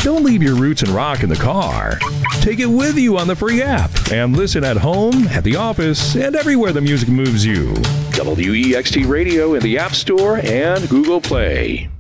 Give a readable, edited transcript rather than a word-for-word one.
Don't leave your roots and rock in the car. Take it with you on the free app and listen at home, at the office, and everywhere the music moves you. WEXT Radio in the App Store and Google Play.